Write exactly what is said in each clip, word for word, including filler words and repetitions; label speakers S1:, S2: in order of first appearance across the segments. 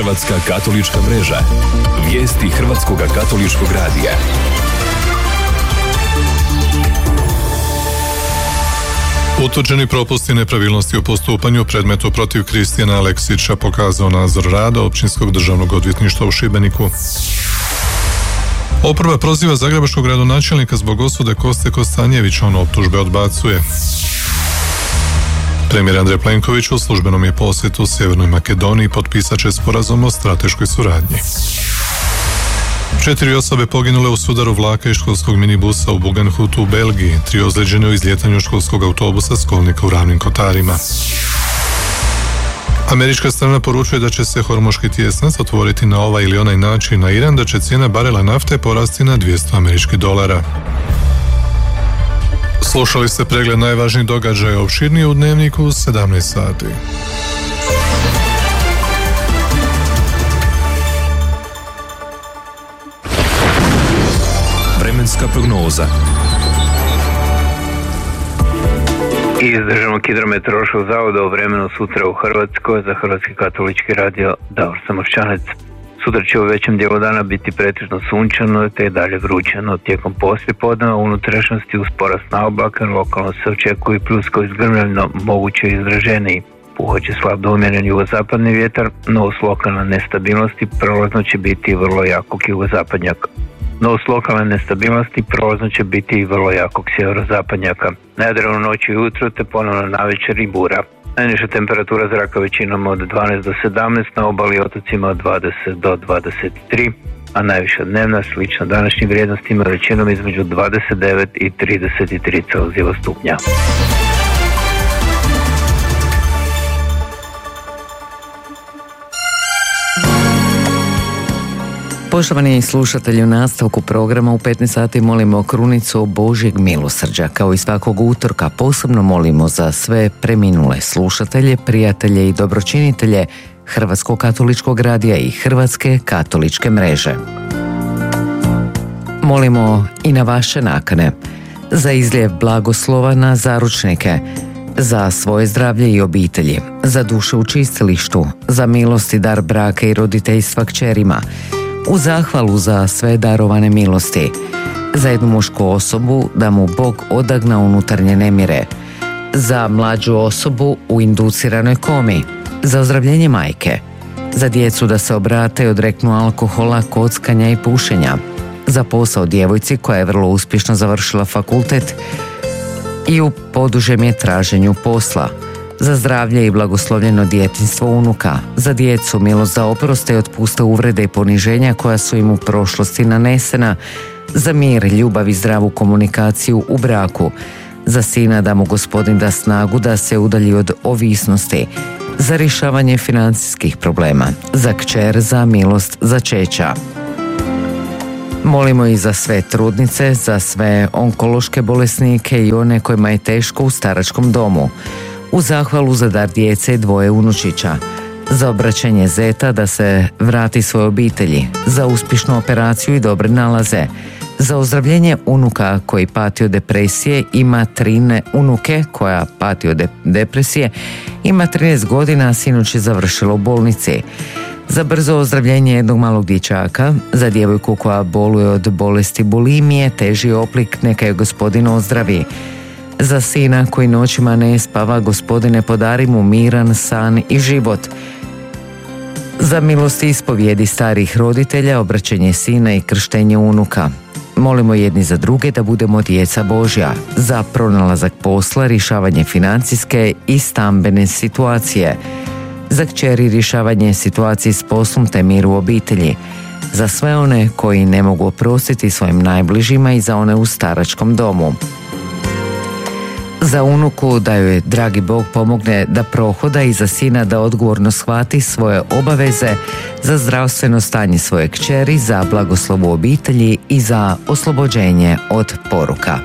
S1: Hrvatska katolička mreža. Vijesti Hrvatskog katoličkog radija.
S2: Utvrđeni propusti i nepravilnosti u postupanju u predmetu protiv Kristijana Aleksića pokazao nadzor rada Općinskog državnog odvjetništva u Šibeniku. Oporba proziva zagrebačkog gradonačelnika zbog osude Koste Kostanjevića, on optužbe odbacuje. Premijer Andrej Plenković u službenom je posjetu u Sjevernoj Makedoniji potpisat će sporazum o strateškoj suradnji. Četiri osobe poginule u sudaru vlaka i školskog minibusa u Bugenhutu u Belgiji, tri ozlijeđene u izlijetanju školskog autobusa s kolnika u Ravnim Kotarima. Američka strana poručuje da će se Hormuški tjesnac otvoriti na ovaj ili onaj način na Iran, da će cijena barela nafte porasti na dvjesto američkih dolara. Slušali ste pregled najvažnijih događaja opširnije u Dnevniku u sedamnaest sati.
S1: Vremenska prognoza.
S3: Iz Državnog hidrometeorološkog zavoda o vremenu sutra u Hrvatskoj za Hrvatski katolički radio Davor Samošćanec. Sutra će u većem dijelu dana biti pretežno sunčano te dalje vrućeno. Tijekom poslijepodneva u unutrašnjosti uz porast naoblaka lokalno se očekuje pljusko izgrmljeno, moguće izraženiji. Puhat će slab do umjeren jugozapadni vjetar, no uz lokalne nestabilnosti prolazno će biti vrlo jakog jugozapadnjaka. No uz lokalne nestabilnosti prolazno će biti i vrlo jakog sjeverozapadnjaka. Na Jadranu noći i jutro te ponovno navečer i bura. Najniža temperatura zraka većinom od dvanaest do sedamnaest, na obali i otocima od dvadeset do dvadeset tri, a najviša dnevna slična današnjim vrijednostima većinom između dvadeset devet i trideset tri Celzijeva stupnja.
S4: Poštovani slušatelji, u nastavku programa u petnaest sati molimo krunicu Božjeg milosrđa. Kao i svakog utorka posebno molimo za sve preminule slušatelje, prijatelje i dobročinitelje Hrvatskog katoličkog radija i Hrvatske katoličke mreže. Molimo i na vaše nakane, za izljev blagoslova na zaručnike, za svoje zdravlje i obitelji, za duše u čistilištu, za milost i dar braka i roditeljstva kćerima, u zahvalu za sve darovane milosti, za jednu mušku osobu da mu Bog odagna unutarnje nemire, za mlađu osobu u induciranoj komi, za ozdravljenje majke, za djecu da se obrate i odreknu alkohola, kockanja i pušenja, za posao djevojci koja je vrlo uspješno završila fakultet i u podužem je traženju posla, za zdravlje i blagoslovljeno djetinjstvo unuka, za djecu milost za oproste i otpuste uvrede i poniženja koja su im u prošlosti nanesena, za mir, ljubav i zdravu komunikaciju u braku, za sina da mu Gospodin da snagu da se udalji od ovisnosti, za rješavanje financijskih problema, za kćer, za milost začeća. Molimo i za sve trudnice, za sve onkološke bolesnike i one kojima je teško u staračkom domu, u zahvalu za dar djece i dvoje unučića, za obraćanje zeta da se vrati svojoj obitelji, za uspješnu operaciju i dobre nalaze, za ozdravljenje unuka koji pati od depresije, ima trine unuke koja pati od de- depresije, ima trinaest godina, a sinoć je završila u bolnici, za brzo ozdravljenje jednog malog dječaka, za djevojku koja boluje od bolesti bulimije, teži oblik, neka je Gospodin ozdravi, za sina koji noćima ne spava, Gospodine podari mu miran san i život, za milost ispovjedi starih roditelja, obraćanje sina i krštenje unuka. Molimo jedni za druge da budemo djeca Božja, za pronalazak posla, rješavanje financijske i stambene situacije, za kćeri rješavanje situacije s poslom te mir u obitelji, za sve one koji ne mogu oprostiti svojim najbližima i za one u staračkom domu. Za unuku da joj dragi Bog pomogne da prohoda i za sina da odgovorno shvati svoje obaveze, za zdravstveno stanje svoje kćeri, za blagoslovu obitelji i za oslobođenje od poruka.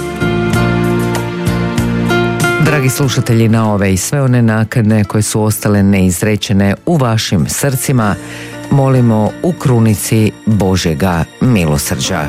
S4: Dragi slušatelji, na ove i sve one nakane koje su ostale neizrečene u vašim srcima, molimo u krunici Božjega milosrđa.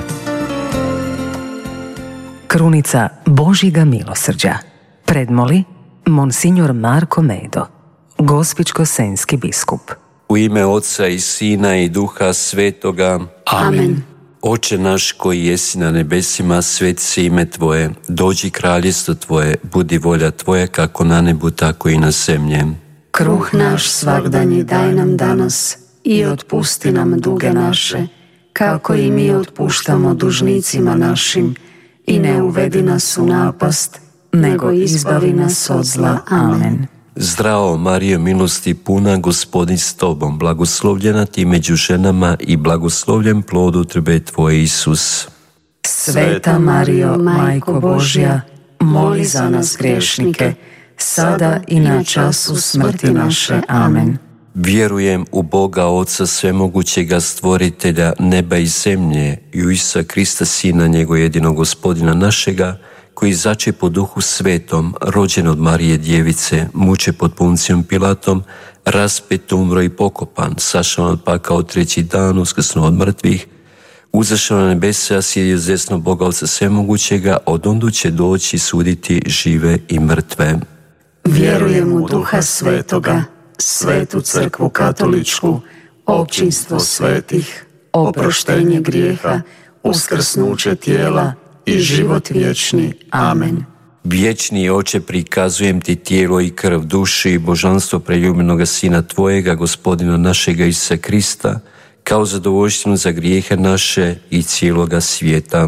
S5: Krunica Božjega milosrđa. Predmoli Monsignor Marko Medo, gospićko-senjski biskup.
S6: U ime Oca i Sina i Duha Svetoga.
S5: Amen.
S6: Oče naš koji jesi na nebesima, sveti se ime Tvoje, dođi kraljestvo Tvoje, budi volja Tvoja kako na nebu, tako i na zemlji.
S5: Kruh naš svagdanji daj nam danas i otpusti nam duge naše, kako i mi otpuštamo dužnicima našim, i ne uvedi nas u napast, nego izbavi nas od zla. Amen.
S6: Zdravo Marijo, milosti puna, Gospodin s Tobom, blagoslovljena Ti među ženama i blagoslovljen plod utrobe Tvoje, Isus.
S5: Sveta Marijo, Majko Božja, moli za nas grešnike, sada i na času smrti naše. Amen.
S6: Vjerujem u Boga Oca Svemogućega, Stvoritelja neba i zemlje, i u Isusa Krista, Sina njegov jedinog Gospodina našega, koji zače po Duhu Svetom, rođen od Marije Djevice, muče pod Puncijom Pilatom, raspet, umro i pokopan, sašao od pakao treći dan, uskrsnuo od mrtvih, uzašao na nebesa, sjedio s desno Boga Oca Svemogućega, odondu će doći suditi žive i mrtve.
S5: Vjerujem u Duha Svetoga, Svetu Crkvu Katoličku, općinstvo svetih, oproštenje grijeha, uskrsnuće tijela i život vječni. Amen.
S6: Vječni Oče, prikazujem Ti tijelo i krv, duši i božanstvo preljubljenoga Sina Tvojega, Gospodina našega Isusa Krista, kao zadovoljštinu za grijehe naše i cijeloga svijeta.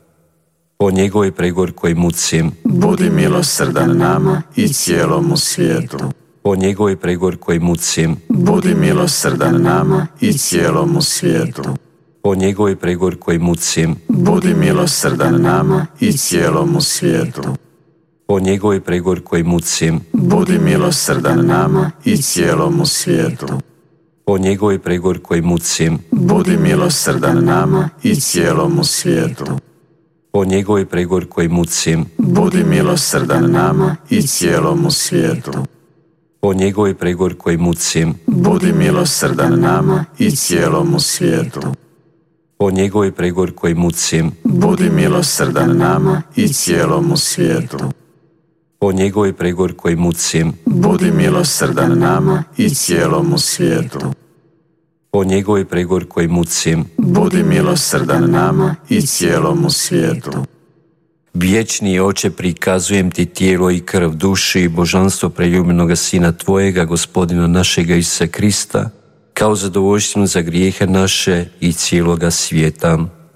S6: Po njegovoj pregorkoj muci
S5: budi milosrdan nama i cijelomu svijetu.
S6: Po njegovoj pregorkoj muci
S5: budi milosrdan nama i cijelomu svijetu.
S6: Po njegovoj pregorkoj muci
S5: budi milosrdan nama i cijelomu svijetu.
S6: Po njegovoj pregorkoj muci
S5: budi milosrdan nama i cijelomu svijetu.
S6: Po njegovoj pregorkoj muci
S5: budi milosrdan nama i cijelomu svijetu.
S6: Po njegovoj pregorkoj muci
S5: budi milosrdan nama i cijelomu svijetu.
S6: Po njegovoj pregorkoj muci
S5: budi milosrdan nama i cijelomu svijetu.
S6: Po njegovoj pregorkoj muci
S5: budi milosrdan nama i cijelomu svijetu.
S6: Po njegovoj pregorkoj muci
S5: budi milosrdan nama i cijelomu svijetu.
S6: Po njegovoj pregorkoj muci
S5: budi milosrdan nama i cijelomu svijetu.
S6: Vječni Oče, prikazujem Ti tijelo i krv, duši i božanstvo preljubljenoga Sina Tvojega, Gospodina našega Isusa Krista, kao zadovoljštinu za grijehe naše i cijeloga svijeta.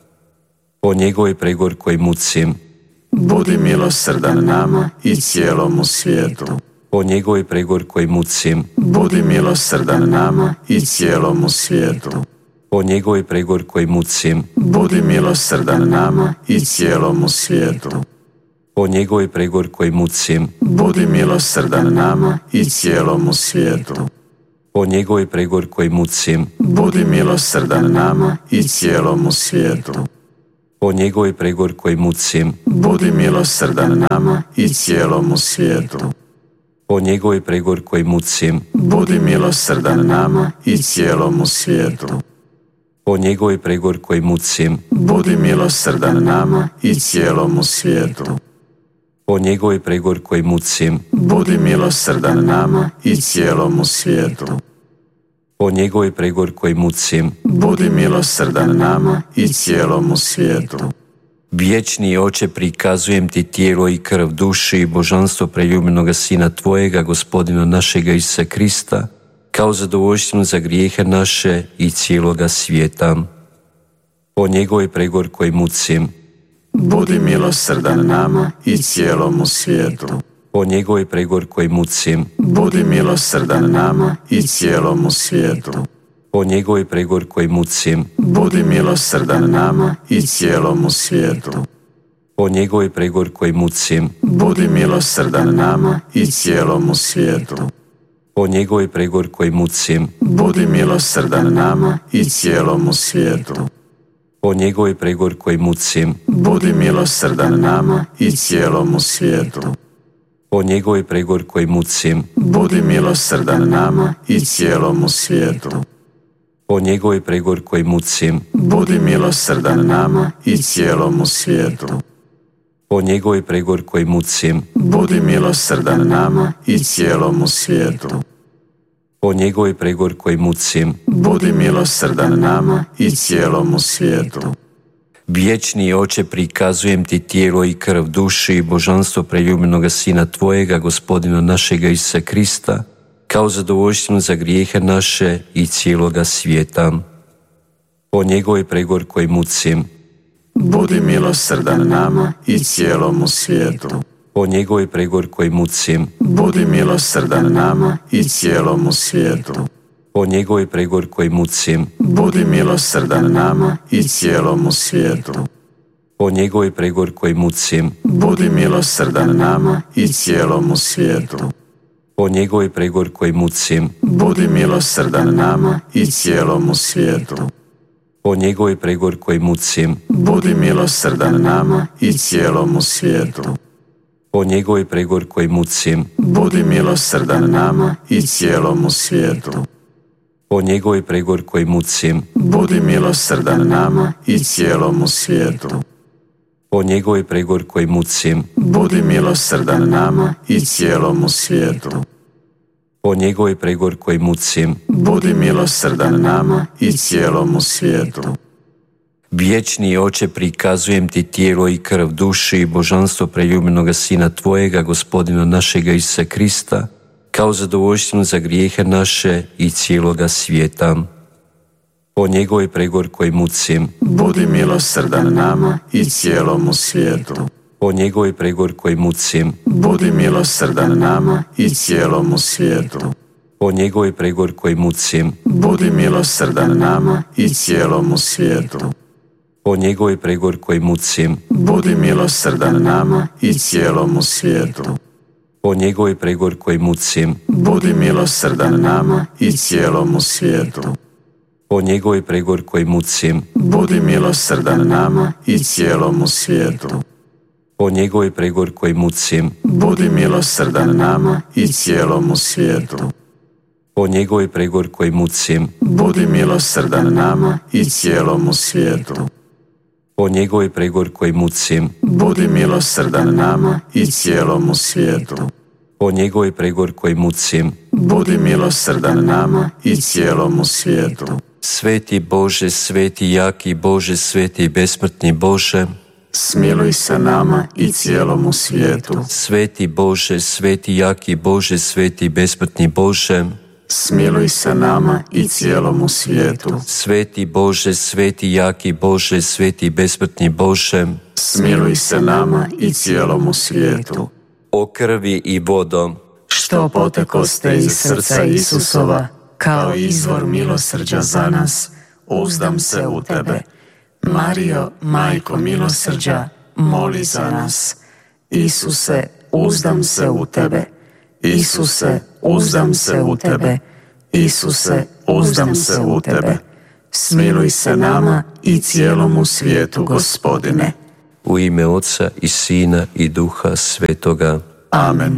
S6: Po njegovoj pregorkoj muci
S5: budi milosrdan nama i cijelomu svijetu.
S6: Po njegovoj pregorkoj muci
S5: budi milosrdan nama i cijelomu svijetu.
S6: Po njegovoj pregorkoj muci
S5: budi milosrdan nama i cijelomu svijetu.
S6: Po njegovoj pregorkoj muci
S5: budi milosrdan nama i cijelomu svijetu.
S6: Po njegovoj pregorkoj muci
S5: budi milosrdan nama i cijelomu svijetu.
S6: Po njegovoj pregorkoj muci
S5: budi milosrdan nama i cijelomu svijetu.
S6: Po njegovoj pregorkoj muci
S5: budi milosrdan nama i cijelomu svijetu.
S6: Po njegovoj pregorkoj muci
S5: budi milosrdan nama i cijelomu svijetu.
S6: Po njegovoj pregorkoj muci
S5: budi milosrdan nama i cijelomu svijetu.
S6: Po njegovoj pregorkoj muci
S5: budi milosrdan nama i cijelomu svijetu.
S6: Vječni Oče, prikazujem Ti tijelo i krv, duši i božanstvo preljubljenoga Sina Tvojega, Gospodina našega Isusa Krista, kao zadovoljštinu za grijehe naše i cijeloga svijeta. Po njegovoj pregorkoj muci
S5: budi milosrdan nama i cijelomu svijetu.
S6: Po njegovoj pregorkoj muci
S5: budi milosrdan nama i cijelomu svijetu.
S6: Po njegovoj pregorkoj muci
S5: budi milosrdan nama i cijelomu svijetu.
S6: Po njegovoj pregorkoj muci
S5: budi milosrdan nama i cijelomu svijetu.
S6: Po njegovoj pregorkoj muci
S5: budi milosrdan nama i cijelomu svijetu.
S6: Po njegovoj pregorkoj muci
S5: budi milosrdan nama i cijelomu svijetu.
S6: Po njegovoj pregorkoj muci
S5: budi milosrdan nama i cijelomu svijetu.
S6: Po njegovoj pregorkoj muci
S5: budi milosrdan nama i cijelomu svijetu.
S6: Po njegovoj pregorkoj muci
S5: budi milosrdan nama i cijelomu svijetu.
S6: po njegovoj pregorkoj muci,
S7: budi milosrdan nama i cijelomu svijetu.
S6: Vječni Oče, prikazujem ti tijelo i krv, dušu i božanstvo preljubljenoga Sina tvojega, Gospodina našega Isusa Krista, kao zadovoljštinu za grijehe naše i cijeloga svijeta. Po njegovoj pregorkoj muci,
S7: budi milosrdan nama i cijelomu svijetu.
S6: po njegovoj pregorkoj muci,
S7: budi milosrdan nama i cijelomu svijetu.
S6: po njegovoj pregorkoj muci,
S7: budi milosrdan nama i cijelomu svijetu.
S6: po njegovoj pregorkoj muci,
S7: budi milosrdan nama i cijelomu svijetu.
S6: po njegovoj pregorkoj muci,
S7: budi milosrdan nama i cijelomu svijetu.
S6: po njegovoj pregorkoj muci,
S7: budi milosrdan nama i cijelomu svijetu.
S6: po njegovoj pregorkoj muci,
S7: budi milosrdan nama i cijelomu svijetu.
S6: po njegovoj pregorkoj muci,
S7: budi milosrdan nama i cijelomu svijetu.
S6: po njegovoj pregorkoj muci,
S7: budi milosrdan nama i cijelomu svijetu.
S6: po njegovoj pregorkoj muci,
S7: budi milosrdan nama i cijelomu svijetu.
S6: Vječni Oče, prikazujem ti tijelo i krv, dušu i božanstvo preljubljenoga Sina tvojega, Gospodina našega Isusa Krista, kao zadovoljštinu za grijehe naše i cijeloga svijeta. Po njegovoj pregorkoj muci,
S7: budi milosrdan nama i cijelomu svijetu.
S6: po njegovoj pregorkoj muci,
S7: budi milosrdan nama i cijelomu svijetu.
S6: po njegovoj pregorkoj muci,
S7: budi milosrdan nama i cijelomu svijetu.
S6: po njegovoj pregorkoj muci,
S7: budi milosrdan nama i cijelomu svijetu.
S6: po njegovoj pregorkoj muci,
S7: budi milosrdan nama i cijelomu svijetu.
S6: po njegovoj pregorkoj muci,
S7: budi milosrdan nama i cijelomu svijetu.
S6: po njegovoj pregorkoj muci,
S7: budi milosrdan nama i cijelomu svijetu.
S6: po njegovoj pregorkoj muci,
S7: budi milosrdan nama i cijelomu svijetu.
S6: po njegovoj pregorkoj muci,
S7: budi milosrdan nama i cijelomu svijetu.
S6: po njegovoj pregorkoj muci,
S7: budi milosrdan nama i cijelomu svijetu.
S6: Sveti Bože, sveti jaki Bože, sveti besmrtni Bože,
S7: smiluj se nama i cijelomu svijetu.
S6: Sveti Bože, sveti jaki Bože, sveti besmrtni Bože,
S7: smiluj se nama i cijelomu svijetu.
S6: Sveti Bože, sveti jaki Bože, sveti besmrtni Bože,
S7: smiluj se nama i cijelomu svijetu.
S6: O krvi i vodo,
S5: što potekoste iz srca Isusova, kao izvor milosrđa za nas, uzdam se u tebe. Marijo, majko milosrđa, moli za nas. Isuse, uzdam se u tebe. Isuse, uzdam se u tebe. Isuse, uzdam se u tebe. Smiluj se nama i cijelomu svijetu, Gospodine.
S6: u ime Oca i Sina i Duha Svetoga.
S7: Amen.